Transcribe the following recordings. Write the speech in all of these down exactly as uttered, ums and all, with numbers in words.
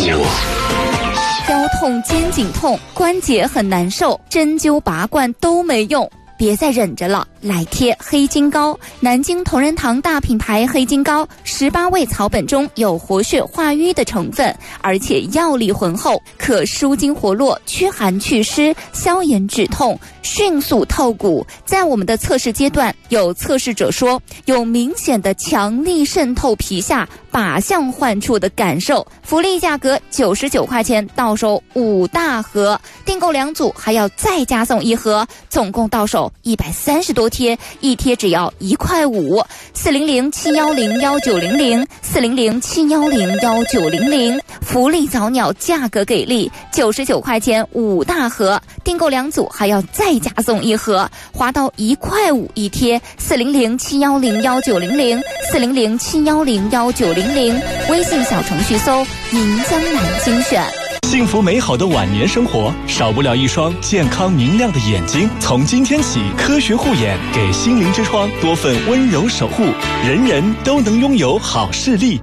腰痛、肩颈痛、关节很难受，针灸拔罐都没用，别再忍着了，来贴黑金膏。南京同仁堂大品牌黑金膏，十八味草本中有活血化瘀的成分，而且药力浑厚，可舒筋活络、驱寒祛湿、消炎止痛、迅速透骨。在我们的测试阶段，有测试者说有明显的强力渗透皮下、靶向患处的感受。福利价格九十九块钱到手五大盒，订购两组还要再加送一盒，总共到手一百三十多贴，一贴只要一块五。四零零七幺零幺九零零，四零零七幺零幺九零零，福利早鸟价格给力，九十九块钱五大盒，订购两组还要再加送一盒，划到一块五一贴。四零零七幺零幺九零零，四零零七幺零幺九零零，微信小程序搜银江南精选。 幸福美好的晚年生活，少不了一双健康明亮的眼睛。从今天起，科学护眼给心灵之窗多份温柔守护，人人都能拥有好视力。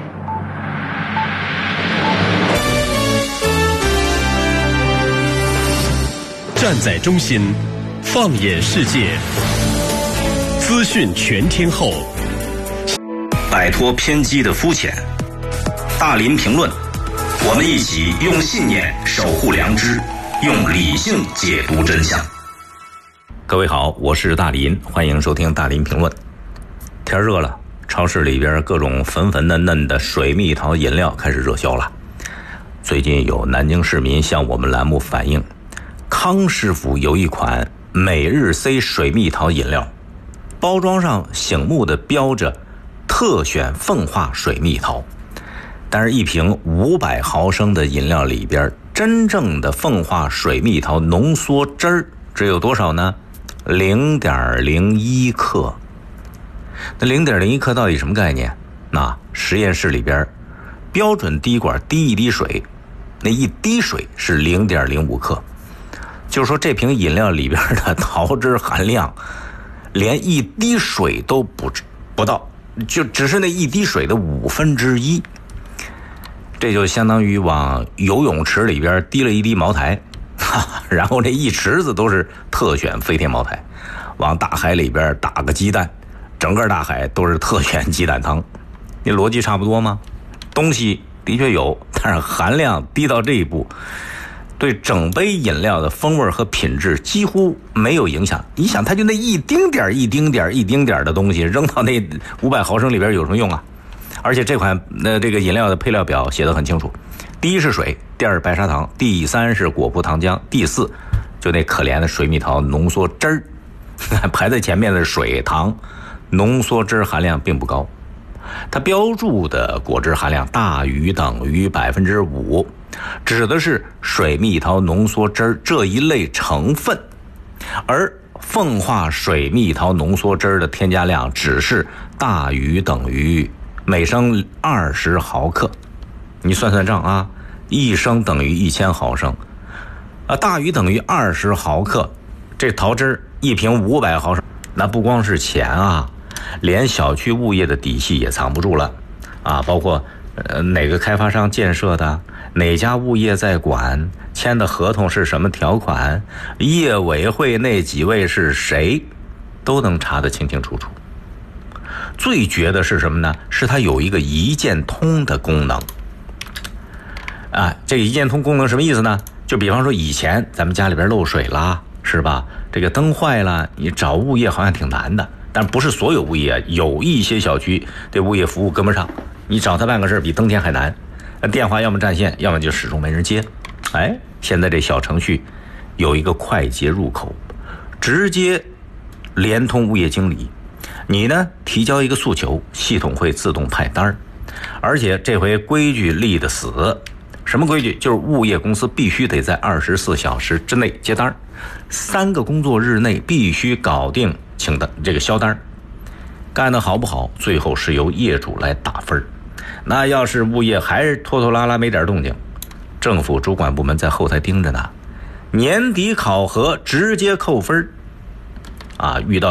站在中心，放眼世界，资讯全天候， 摆脱偏激的肤浅。大林评论，我们一起用信念守护良知，用理性解读真相。各位好，我是大林，欢迎收听大林评论。天热了，超市里边各种粉粉嫩嫩的水蜜桃饮料开始热销了。最近有南京市民向我们栏目反映，康师傅有一款每日 C 水蜜桃饮料，包装上醒目的标着特选奉化水蜜桃，但是一瓶五百毫升的饮料里边，真正的奉化水蜜桃浓缩汁儿只有多少呢？ 零点零一 克。那 零点零一 克到底什么概念？那实验室里边标准滴管滴一滴水，那一滴水是 零点零五 克，就是说这瓶饮料里边的桃汁含量连一滴水都不不到，就只是那一滴水的五分之一。这就相当于往游泳池里边滴了一滴茅台，哈哈，然后这一池子都是特选飞天茅台。往大海里边打个鸡蛋，整个大海都是特选鸡蛋汤。你逻辑差不多吗？东西的确有，但是含量低到这一步，对整杯饮料的风味和品质几乎没有影响。你想，它就那一丁点一丁点一丁点的东西扔到那五百毫升里边有什么用啊？而且这款呃这个饮料的配料表写得很清楚，第一是水，第二是白砂糖，第三是果葡糖浆，第四就那可怜的水蜜桃浓缩汁儿，排在前面的水糖浓缩汁含量并不高，它标注的果汁含量大于等于百分之五，指的是水蜜桃浓缩汁这一类成分，而奉化水蜜桃浓缩汁的添加量只是大于等于每升二十毫克。你算算账啊，一升等于一千毫升啊，大于等于二十毫克。这桃汁一瓶五百毫升，那不光是钱啊，连小区物业的底细也藏不住了啊，包括呃哪个开发商建设的，哪家物业在管，签的合同是什么条款，业委会那几位是谁，都能查得清清楚楚。最绝的是什么呢？是它有一个一键通的功能啊。这个一键通功能什么意思呢？就比方说以前咱们家里边漏水啦，是吧？这个灯坏了，你找物业好像挺难的，但不是所有物业，有一些小区对物业服务跟不上，你找他办个事比登天还难，电话要么占线，要么就始终没人接。哎，现在这小程序有一个快捷入口，直接连通物业经理，你呢提交一个诉求，系统会自动派单，而且这回规矩立得死。什么规矩？就是物业公司必须得在二十四小时之内接单，三个工作日内必须搞定请的这个销单。干得好不好，最后是由业主来打分。那要是物业还是拖拖拉拉没点动静，政府主管部门在后台盯着呢，年底考核直接扣分啊！遇到